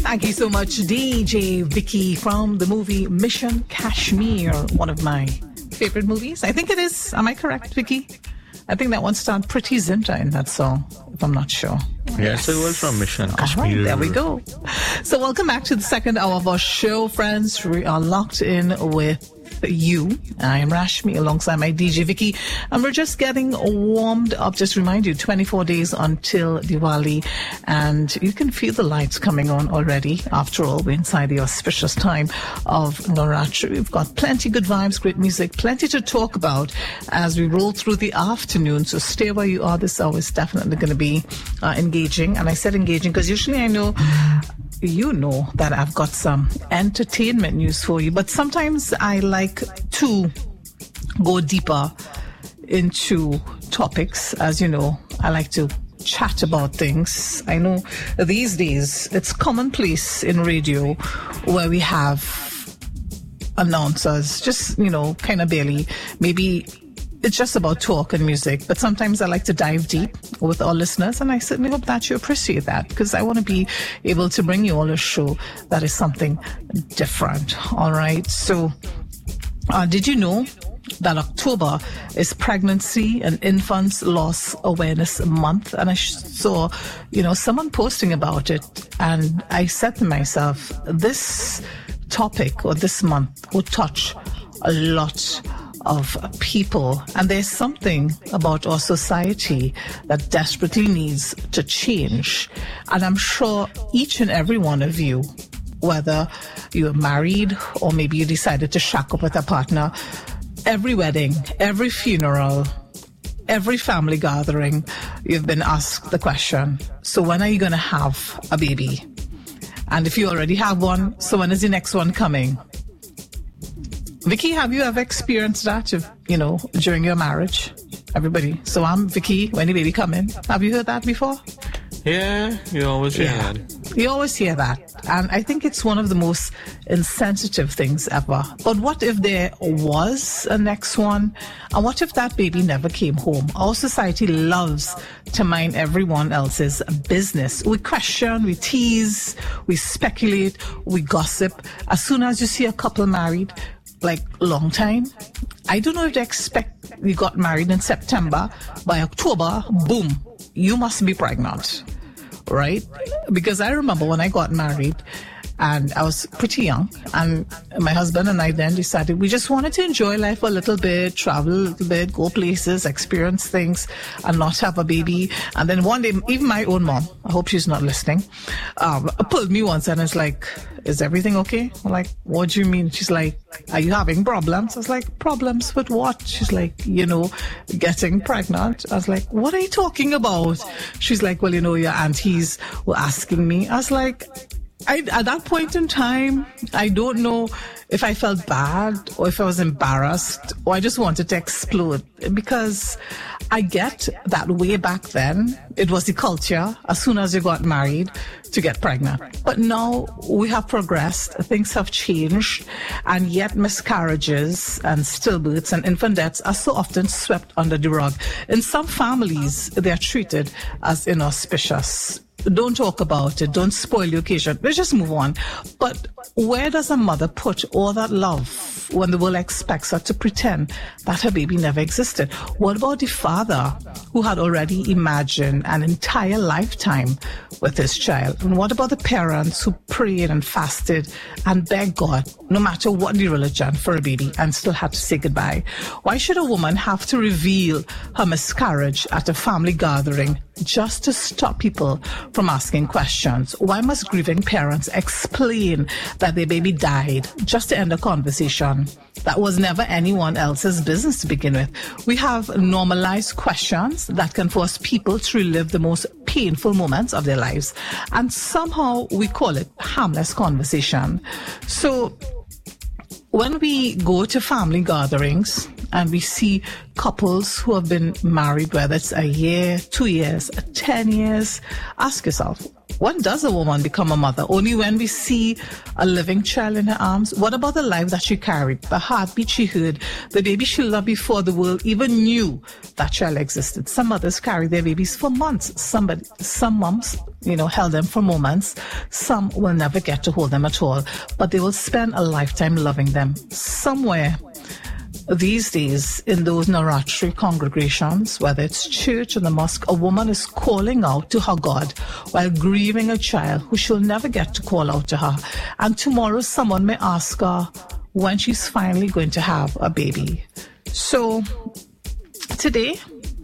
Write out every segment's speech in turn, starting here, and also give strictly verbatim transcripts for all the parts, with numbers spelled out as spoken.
Thank you so much, D J Vicky from the movie Mission Kashmir, one of my favorite movies. I think it is. Am I correct, Vicky? I think that one starred Pretty Zinta in that song, if I'm not sure. Yes, it was from Mission Kashmir. All right, there we go. So welcome back to the second hour of our show, friends. We are locked in with you. I am Rashmi alongside my D J Vicky, and we're just getting warmed up. Just remind you, twenty-four days until Diwali, and you can feel the lights coming on already. After all, we're inside the auspicious time of Navratri. We've got plenty good vibes, great music, plenty to talk about as we roll through the afternoon. So stay where you are. This hour is definitely going to be uh, engaging, and I said engaging because usually I know you know that I've got some entertainment news for you, but sometimes I like to go deeper into topics. As you know, I like to chat about things. I know these days it's commonplace in radio where we have announcers just, you know, kind of barely, maybe it's just about talk and music, but sometimes I like to dive deep with our listeners, and I certainly hope that you appreciate that, because I want to be able to bring you all a show that is something different. All right. So, uh, did you know that October is Pregnancy and Infants Loss Awareness Month? And I saw, you know, someone posting about it, and I said to myself, this topic or this month will touch a lot of people, and there's something about our society that desperately needs to change. And I'm sure each and every one of you, whether you're married or maybe you decided to shack up with a partner, every wedding, every funeral, every family gathering, you've been asked the question, so when are you going to have a baby? And if you already have one, so when is the next one coming? Vicky, have you ever experienced that, if, you know, during your marriage? Everybody. So I'm Vicky, when the baby come in. Have you heard that before? Yeah, you always hear yeah. that. You always hear that. And I think it's one of the most insensitive things ever. But what if there was a next one? And what if that baby never came home? Our society loves to mind everyone else's business. We question, we tease, we speculate, we gossip. As soon as you see a couple married, like long time, I don't know if they expect you got married in September, by October, boom, you must be pregnant, right? Because I remember when I got married, and I was pretty young, and my husband and I then decided we just wanted to enjoy life a little bit, travel a little bit, go places, experience things, and not have a baby. And then one day, even my own mom, I hope she's not listening, um, pulled me once and it's like, is everything okay? I'm like, what do you mean? She's like, are you having problems? I was like, problems with what? She's like, you know, getting pregnant. I was like, what are you talking about? She's like, well, you know, your aunties were asking me. I was like, I, at that point in time, I don't know if I felt bad or if I was embarrassed or I just wanted to explode, because I get that way back then, it was the culture as soon as you got married to get pregnant. But now we have progressed, things have changed, and yet miscarriages and stillbirths and infant deaths are so often swept under the rug. In some families, they are treated as inauspicious. Don't talk about it. Don't spoil the occasion. Let's just move on. But where does a mother put all that love when the world expects her to pretend that her baby never existed? What about the father who had already imagined an entire lifetime with his child? And what about the parents who prayed and fasted and begged God, no matter what the religion, for a baby and still had to say goodbye? Why should a woman have to reveal her miscarriage at a family gathering just to stop people from asking questions? Why must grieving parents explain that their baby died just to end a conversation that was never anyone else's business to begin with? We have normalized questions that can force people to relive the most painful moments of their lives, and somehow we call it harmless conversation. So when we go to family gatherings and we see couples who have been married, whether it's a year, two years, ten years, ask yourself, When does a woman become a mother? Only when we see a living child in her arms? What about the life that she carried, the heartbeat she heard, the baby she loved before the world even knew that child existed? Some mothers carry their babies for months. Somebody, some moms, you know, held them for moments. Some will never get to hold them at all, but they will spend a lifetime loving them. Somewhere these days, in those Navratri congregations, whether it's church or the mosque, a woman is calling out to her God while grieving a child who she'll never get to call out to her. And tomorrow someone may ask her when she's finally going to have a baby. So today,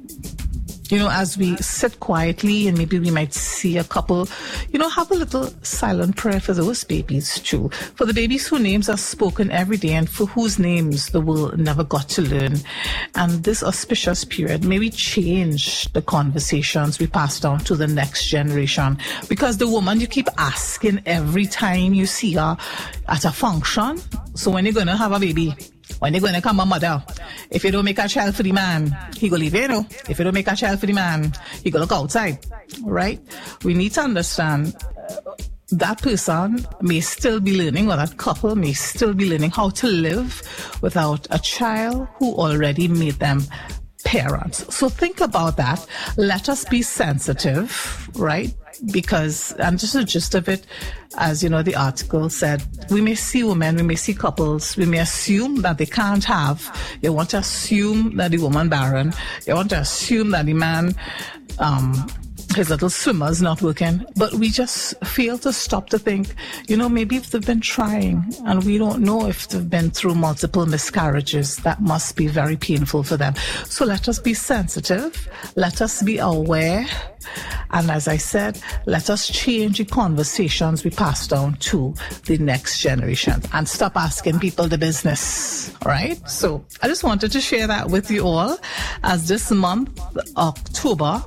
you know, as we sit quietly and maybe we might see a couple, you know, have a little silent prayer for those babies too. For the babies whose names are spoken every day and for whose names the world never got to learn. And this auspicious period, may we change the conversations we pass down to the next generation. Because the woman you keep asking every time you see her at a function, so when you're going to have a baby, when you're going to come a mother, if you don't make a child for the man, he go leave you, you know. If you don't make a child for the man, he go look outside, right? We need to understand uh, that person may still be learning, or that couple may still be learning how to live without a child who already made them parents. So think about that. Let us be sensitive, right? Because, and just the gist of it, as you know, the article said, we may see women, we may see couples, we may assume that they can't have. You want to assume that the woman barren. You want to assume that the man, um, his little swimmer's not working. But we just fail to stop to think, you know, maybe if they've been trying and we don't know if they've been through multiple miscarriages, that must be very painful for them. So let us be sensitive. Let us be aware. And as I said, let us change the conversations we pass down to the next generation and stop asking people the business. All right? So I just wanted to share that with you all, as this month, October,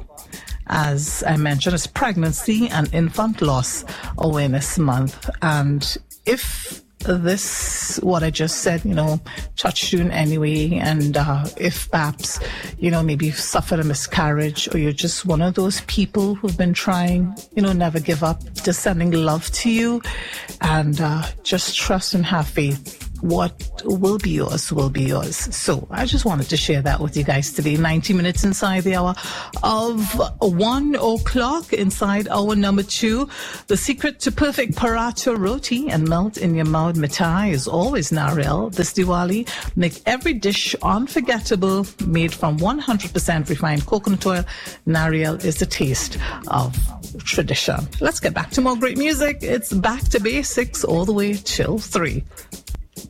as I mentioned, is Pregnancy and Infant Loss Awareness Month. And if this, what I just said, you know, touched you in any way, and uh, if perhaps, you know, maybe you've suffered a miscarriage, or you're just one of those people who've been trying, you know, never give up, just sending love to you, and uh, just trust and have faith. What will be yours will be yours. So I just wanted to share that with you guys today. ninety minutes inside the hour of one o'clock, inside hour number two. The secret to perfect paratha roti and melt in your mouth mithai is always Nariel. This Diwali, make every dish unforgettable, made from one hundred percent refined coconut oil. Nariel is the taste of tradition. Let's get back to more great music. It's Back to Basics all the way till three.